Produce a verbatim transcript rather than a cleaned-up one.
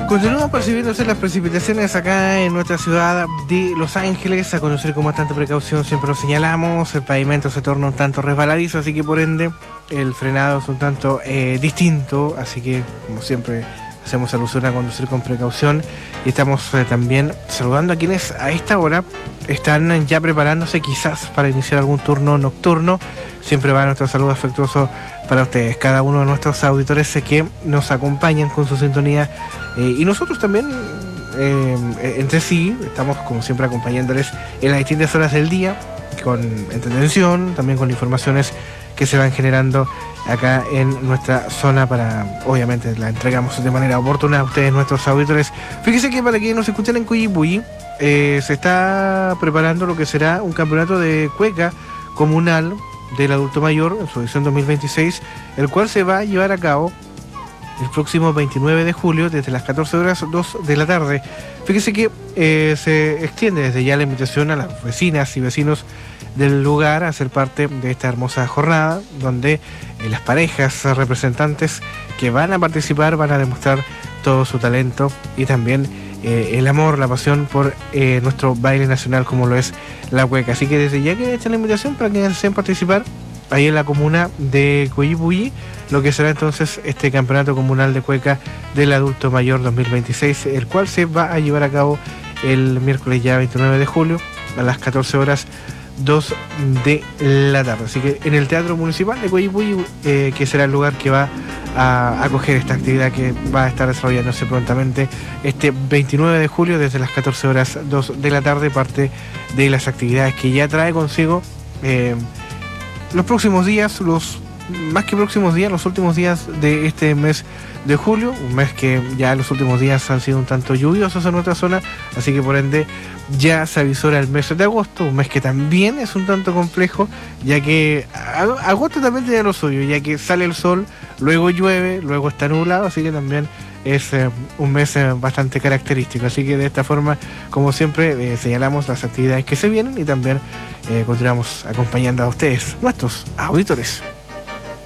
Continúan percibiéndose las precipitaciones acá en nuestra ciudad de Los Ángeles. A conocer con bastante precaución, siempre lo señalamos. El pavimento se torna un tanto resbaladizo, así que por ende el frenado es un tanto eh, distinto. Así que, como siempre, hacemos alusión a conducir con precaución. Y estamos eh, también saludando a quienes a esta hora están ya preparándose quizás para iniciar algún turno nocturno. Siempre va nuestro saludo afectuoso para ustedes, cada uno de nuestros auditores que nos acompañan con su sintonía, eh, y nosotros también eh, entre sí estamos como siempre acompañándoles en las distintas horas del día con entretención, también con informaciones que se van generando acá en nuestra zona, para, obviamente la entregamos de manera oportuna a ustedes, nuestros auditores. Fíjense que para quienes nos escuchan en Coyipulli, eh, se está preparando lo que será un campeonato de cueca comunal del adulto mayor en su edición dos mil veintiséis, el cual se va a llevar a cabo el próximo veintinueve de julio desde las catorce horas dos de la tarde. Fíjese que eh, se extiende desde ya la invitación a las vecinas y vecinos del lugar a ser parte de esta hermosa jornada, donde eh, las parejas representantes que van a participar van a demostrar todo su talento y también eh, el amor, la pasión por eh, nuestro baile nacional como lo es la cueca. Así que desde ya que echan la invitación para que deseen participar ahí en la comuna de Coyipulli, lo que será entonces este campeonato comunal de cueca del adulto mayor dos mil veintiséis, el cual se va a llevar a cabo el miércoles ya veintinueve de julio a las catorce horas dos de la tarde. Así que en el Teatro Municipal de Coyipulli, eh, que será el lugar que va a acoger esta actividad que va a estar desarrollándose prontamente este veintinueve de julio desde las catorce horas dos de la tarde, parte de las actividades que ya trae consigo eh, los próximos días, los más que próximos días, los últimos días de este mes de julio, un mes que ya los últimos días han sido un tanto lluviosos en nuestra zona, así que por ende ya se avisora el mes de agosto, un mes que también es un tanto complejo, ya que agosto también tiene lo suyo, ya que sale el sol, luego llueve, luego está nublado, así que también es eh, un mes eh, bastante característico. Así que de esta forma, como siempre, eh, señalamos las actividades que se vienen y también eh, continuamos acompañando a ustedes, nuestros auditores.